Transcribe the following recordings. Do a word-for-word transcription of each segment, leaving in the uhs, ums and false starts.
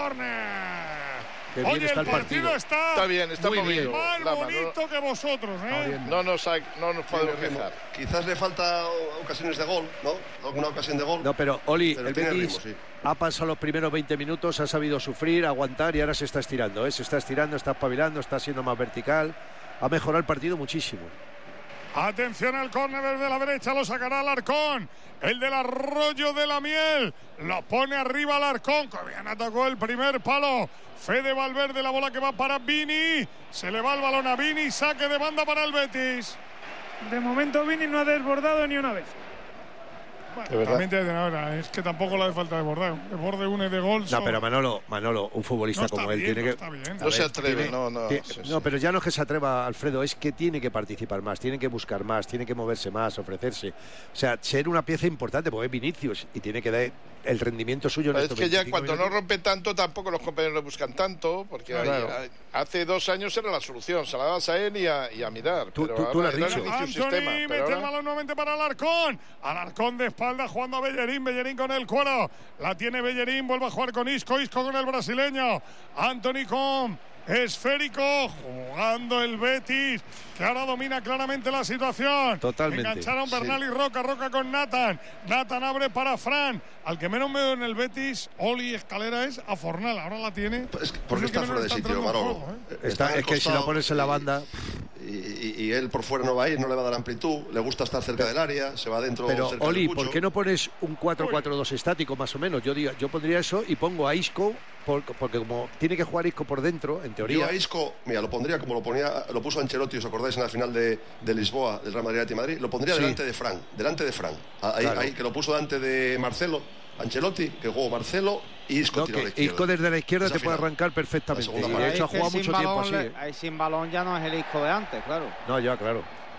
córner. Qué bien Oye, está el el partido, partido. está, Está bien, está muy movido. bien. más Lama, bonito no, que vosotros, ¿eh? no, nos, ha, no nos podemos quejar. Quizás le falta ocasiones de gol, ¿no? Alguna ocasión de gol. No, pero Oli, Pero el tiene Betis ritmo, sí. ha pasado los primeros veinte minutos, ha sabido sufrir, aguantar y ahora se está estirando, ¿eh? Se está estirando, está espabilando, está siendo más vertical. Ha mejorado el partido muchísimo. Atención al córner desde la derecha, lo sacará Alarcón. El del Arroyo de la Miel. Lo pone arriba Alarcón. Que bien atacó el primer palo. Fede Valverde, la bola que va para Vini. Se le va el balón a Vini. Saque de banda para el Betis. De momento Vini no ha desbordado ni una vez. Bueno, también te dicen ahora, es que tampoco le hace falta desbordar. El borde une de gol. No, sobra. pero Manolo, Manolo, un futbolista No está como él bien, tiene no que. está bien. No se ver, atreve, tiene- no, no. ti- sí, sí. No, pero ya no es que se atreva, Alfredo, es que tiene que participar más, tiene que buscar más, tiene que moverse más, ofrecerse. O sea, ser una pieza importante, porque es Vinicius y tiene que dar el rendimiento suyo en Es estos que ya veinticinco cuando no minutos. rompe tanto, tampoco los compañeros le buscan tanto, porque Claro. ahí- hace dos años era la solución, se la dabas a él y a, y a Midar. Tú- pero tú- tú lo has ahora dicho. era el inicio Anthony sistema, mete pero el ahora- balón nuevamente para Alarcón. Alarcón de espalda jugando a Bellerín. Bellerín con el cuero. La tiene Bellerín. Vuelve a jugar con Isco. Isco con el brasileño. Anthony con esférico. Jugando el Betis, que ahora domina claramente la situación. Totalmente. Engancharon Bernal y Roca. Roca con Nathan. Nathan abre para Fran. Al que menos veo en el Betis, Oli Escalera, es a Fornal. Ahora la tiene. Es que Es porque el que está menos fuera de está sitio, entrando en Manolo. juego, ¿eh? Está- al es que si costado lo pones en la y- banda. Y, y- y él por fuera no va a ir, no le va a dar amplitud, le gusta estar cerca del área, se va adentro. Pero, cerca del Oli, pucho. ¿por qué no pones un cuatro cuatro dos estático, más o menos? Yo diga, yo pondría eso y pongo a Isco, por- porque como tiene que jugar Isco por dentro, en Yo teoría. a Isco, mira, lo pondría como lo ponía, lo puso Ancelotti, os acordáis, en la final de, de Lisboa, del Real Madrid y Madrid, lo pondría Sí. delante de Fran, delante de Fran. Ahí, Claro. ahí, que lo puso delante de Marcelo, Ancelotti, que jugó Marcelo y Isco No, tiró a la que izquierda. Isco desde la izquierda Esa te puede final. arrancar perfectamente. La segunda Y parte. de hecho ha Ahí es que jugado sin mucho tiempo balón, así. le- ¿eh? ahí sin balón ya no es el Isco de antes, claro. No, ya, claro.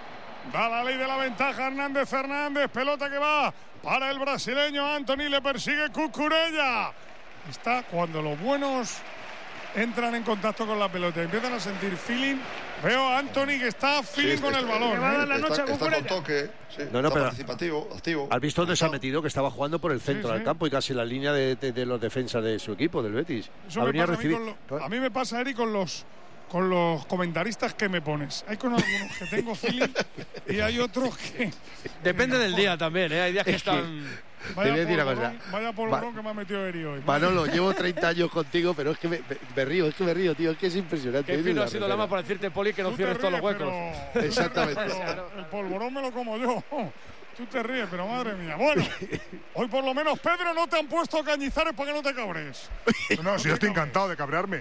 Da la ley de la ventaja Hernández Fernández, pelota que va para el brasileño. Anthony, le persigue Cucurella. Está cuando los buenos entran en contacto con la pelota y empiezan a sentir feeling. Veo a Anthony que está feeling Sí, con está- el balón. Le va a ¿eh? dar la noche Está, a está con Cucurella. toque, sí, No, no, está pero- participativo, activo. ¿Has visto dónde se ha Está- metido? Que estaba jugando por el centro Sí, del sí. campo y casi la línea de, de- de los defensas de su equipo, del Betis. Eso ha me venido a pasa a, mí recibir. con lo- a mí me pasa, Eric, con los con los comentaristas que me pones. Hay con algunos que tengo feeling y hay otros que... Depende del día también, ¿eh? Hay días que Es que- están... Vaya voy a decir una polvorón, cosa. vaya Va- polvorón que me ha metido Eri hoy. Manolo, llevo treinta años contigo, pero es que me, me- me río, es que me río, tío, es que es impresionante. Qué Eres fino la ha sido remera. Lama para decirte, Poli, que no Tú te cierres todos los ríes, huecos. pero- Exactamente. pero el polvorón me lo como yo. Tú te ríes, pero madre mía. Bueno, hoy por lo menos, Pedro, no te han puesto cañizares para que no te cabres. No, si yo estoy encantado de cabrearme.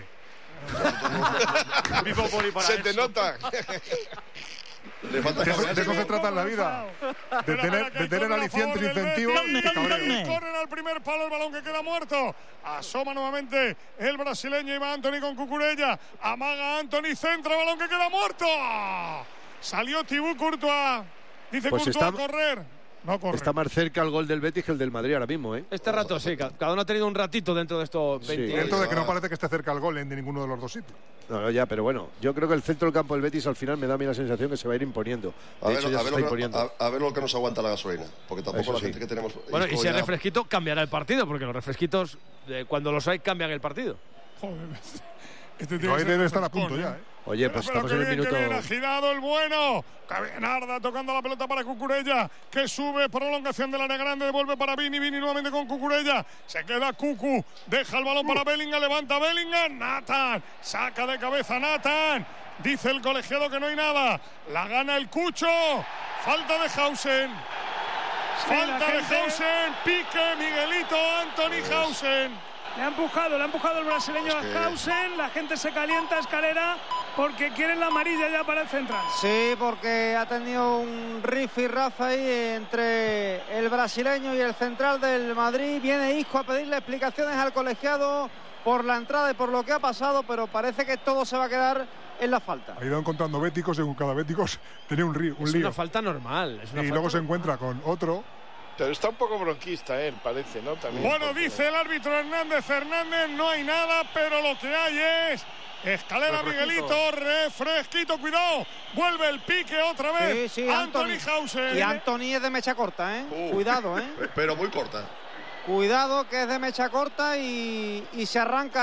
Vivo Poli para Se te eso. nota. Le falta De eso, de eso cabrearse. se trata en la vida. De tener, de tener alicientes e incentivos y cabreo. Corren al primer palo, el balón que queda muerto. Asoma nuevamente el brasileño y va Anthony con Cucurella. Amaga Anthony, centra, balón que queda muerto. Salió Thibaut Courtois. Dice Pues Courtois está- a correr. No corre. Está más cerca el gol del Betis que el del Madrid ahora mismo, ¿eh? Este rato sí, ca- cada uno ha tenido un ratito dentro de estos Sí. veinte. Cierto de que no parece que esté cerca el gol en de ninguno de los dos sitios. No, no, ya, pero bueno, yo creo que el centro del campo del Betis al final me da a mí la sensación que se va a ir imponiendo. A De ver, hecho, ya a se ver está lo que, imponiendo. a- a ver lo que nos aguanta la gasolina. Porque tampoco Eso la sí. gente que tenemos. Bueno, y Isco si es ya- refresquito, cambiará el partido, porque los refresquitos, eh, cuando los hay, cambian el partido. Joder. Este tiene No, que ahí ser debe estar a refrescón, punto ya, ¿eh? ¿eh? Oye, Pero, pues pero estamos qué en el bien, minuto. qué bien, ha girado el bueno. Que bien Arda tocando la pelota para Cucurella, que sube, prolongación del área grande, devuelve para Vini, Vini nuevamente con Cucurella, se queda Cucu, deja el balón para Bellingham, levanta Bellingham, Nathan, saca de cabeza Nathan, dice el colegiado que no hay nada, la gana el Cucho, falta de Hausen, Sí, la falta de gente- Hausen, pique Miguelito, Anthony Hausen. Le ha empujado, le ha empujado el brasileño Es que- a Hausen. La gente se calienta, Escalera, porque quieren la amarilla ya para el central. Sí, porque ha tenido un rifirrafe ahí entre el brasileño y el central del Madrid. Viene Isco a pedirle explicaciones al colegiado por la entrada y por lo que ha pasado, pero parece que todo se va a quedar en la falta. Ha ido encontrando béticos, según cada bético tenía un, río, un Es lío. una falta normal. Es una Y falta luego se normal. encuentra con otro. Pero está un poco bronquista él, parece, ¿no? También. Bueno, porque- dice el árbitro Hernández Hernández, no hay nada, pero lo que hay es escalera Refresquito. Miguelito, refresquito, cuidado, vuelve el pique otra vez, Sí, sí, Anthony, Anthony. Hausen. Y Anthony es de mecha corta, ¿eh? Uh. Cuidado, ¿eh? Pero muy corta. Cuidado que es de mecha corta y, y se arranca